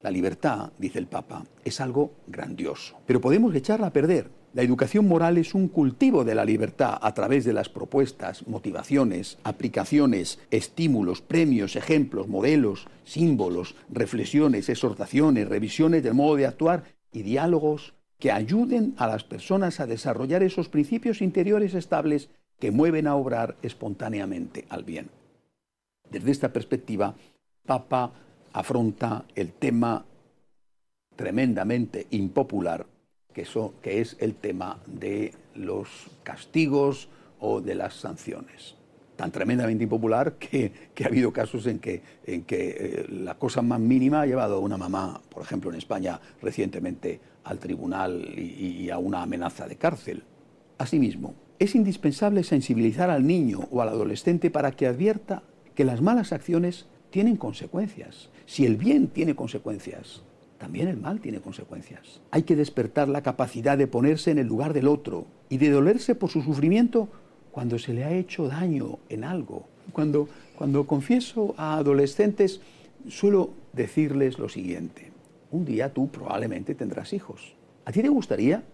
La libertad, dice el Papa, es algo grandioso, pero podemos echarla a perder. La educación moral es un cultivo de la libertad a través de las propuestas, motivaciones, aplicaciones, estímulos, premios, ejemplos, modelos, símbolos, reflexiones, exhortaciones, revisiones del modo de actuar y diálogos que ayuden a las personas a desarrollar esos principios interiores estables que mueven a obrar espontáneamente al bien. Desde esta perspectiva, Papa afronta el tema tremendamente impopular que es el tema de los castigos o de las sanciones. Tan tremendamente impopular que ha habido casos en que la cosa más mínima ha llevado a una mamá, por ejemplo en España recientemente, al tribunal y a una amenaza de cárcel. Asimismo, es indispensable sensibilizar al niño o al adolescente para que advierta que las malas acciones tienen consecuencias. Si el bien tiene consecuencias, también el mal tiene consecuencias. Hay que despertar la capacidad de ponerse en el lugar del otro y de dolerse por su sufrimiento cuando se le ha hecho daño en algo. Cuando confieso a adolescentes, suelo decirles lo siguiente: un día tú probablemente tendrás hijos. ¿A ti te gustaría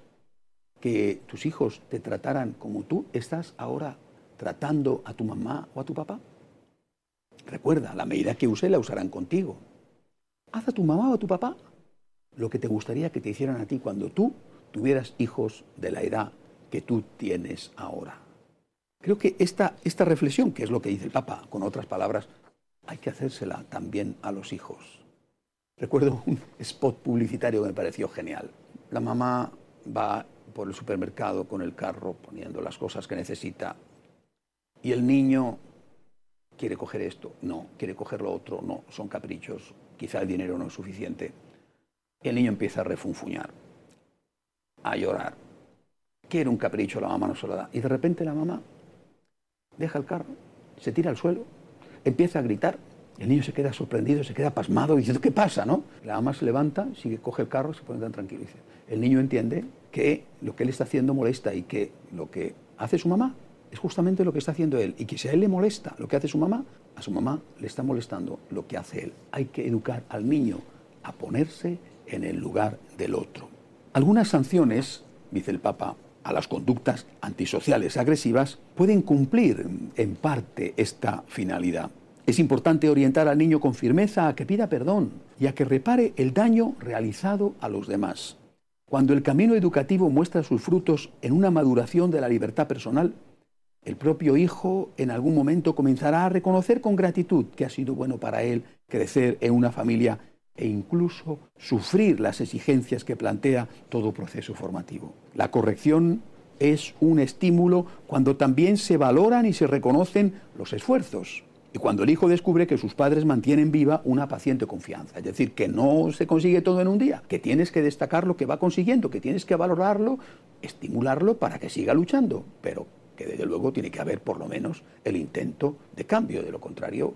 que tus hijos te trataran como tú estás ahora tratando a tu mamá o a tu papá? Recuerda, la medida que use la usarán contigo. Haz a tu mamá o a tu papá lo que te gustaría que te hicieran a ti cuando tú tuvieras hijos de la edad que tú tienes ahora. Creo que esta reflexión, que es lo que dice el Papa, con otras palabras, hay que hacérsela también a los hijos. Recuerdo un spot publicitario que me pareció genial. La mamá va por el supermercado con el carro poniendo las cosas que necesita y el niño quiere coger esto, no, quiere coger lo otro, no, son caprichos, quizá el dinero no es suficiente. El niño empieza a refunfuñar, a llorar. Quiere un capricho, la mamá no se lo da. Y de repente la mamá deja el carro, se tira al suelo, empieza a gritar. El niño se queda sorprendido, se queda pasmado, diciendo, ¿qué pasa, no? La mamá se levanta, sigue, coge el carro, se pone tan tranquilo. Dice, el niño entiende que lo que él está haciendo molesta y que lo que hace su mamá es justamente lo que está haciendo él. Y que si a él le molesta lo que hace su mamá, a su mamá le está molestando lo que hace él. Hay que educar al niño a ponerse en el lugar del otro. Algunas sanciones, dice el Papa, a las conductas antisociales agresivas pueden cumplir en parte esta finalidad. Es importante orientar al niño con firmeza a que pida perdón y a que repare el daño realizado a los demás. Cuando el camino educativo muestra sus frutos en una maduración de la libertad personal, el propio hijo en algún momento comenzará a reconocer con gratitud que ha sido bueno para él crecer en una familia e incluso sufrir las exigencias que plantea todo proceso formativo. La corrección es un estímulo cuando también se valoran y se reconocen los esfuerzos. Y cuando el hijo descubre que sus padres mantienen viva una paciente confianza. Es decir, que no se consigue todo en un día, que tienes que destacar lo que va consiguiendo, que tienes que valorarlo, estimularlo para que siga luchando, pero que desde luego tiene que haber por lo menos el intento de cambio. De lo contrario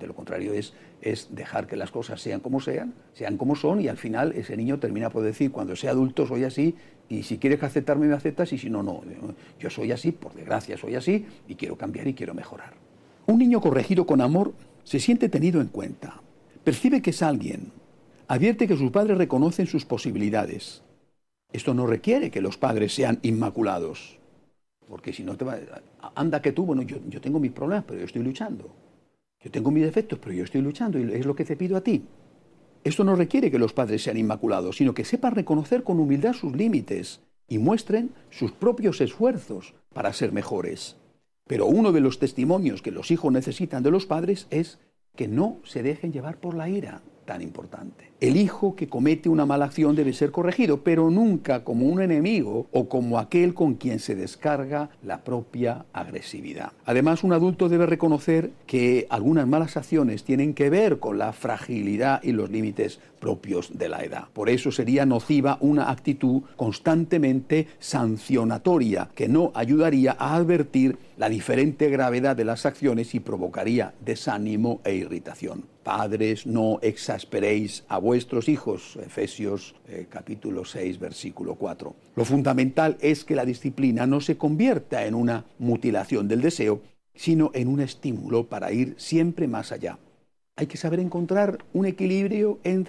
es dejar que las cosas sean como son, y al final ese niño termina por decir, cuando sea adulto soy así, y si quieres aceptarme me aceptas, y si no, no. Yo soy así, por desgracia soy así, y quiero cambiar y quiero mejorar. Un niño corregido con amor se siente tenido en cuenta, percibe que es alguien, advierte que sus padres reconocen sus posibilidades. Esto no requiere que los padres sean inmaculados. Porque si no te va... Anda que tú, bueno, yo tengo mis problemas, pero yo estoy luchando. Yo tengo mis defectos, pero yo estoy luchando y es lo que te pido a ti. Esto no requiere que los padres sean inmaculados, sino que sepan reconocer con humildad sus límites y muestren sus propios esfuerzos para ser mejores. Pero uno de los testimonios que los hijos necesitan de los padres es que no se dejen llevar por la ira, tan importante. El hijo que comete una mala acción debe ser corregido, pero nunca como un enemigo o como aquel con quien se descarga la propia agresividad. Además, un adulto debe reconocer que algunas malas acciones tienen que ver con la fragilidad y los límites propios de la edad. Por eso sería nociva una actitud constantemente sancionatoria que no ayudaría a advertir la diferente gravedad de las acciones y provocaría desánimo e irritación. Padres, no exasperéis a vuestros hijos, Efesios capítulo 6, versículo 4. Lo fundamental es que la disciplina no se convierta en una mutilación del deseo, sino en un estímulo para ir siempre más allá. Hay que saber encontrar un equilibrio entre